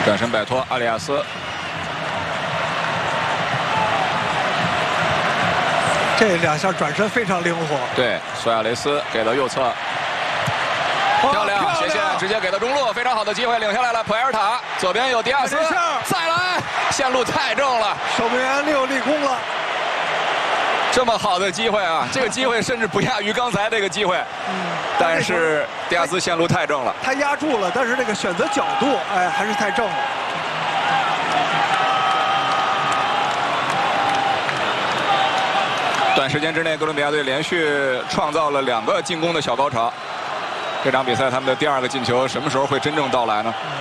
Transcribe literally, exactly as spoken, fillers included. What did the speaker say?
转身摆脱阿里亚斯。 这两下转身非常灵活。 对，苏亚雷斯给到右侧。 漂亮，斜线直接给到中路，非常好的机会，领下来了。普埃尔塔左边有迪亚斯，再来，线路太正了， 守门员六立功了。 这么好的机会啊，这个机会甚至不亚于刚才这个机会。嗯，但是迪亚斯线路太正了， 他压住了，但是这个选择角度，哎，还是太正了。 短时间之内，哥伦比亚队连续创造了两个进攻的小高潮。 这场比赛他们的第二个进球什么时候会真正到来呢？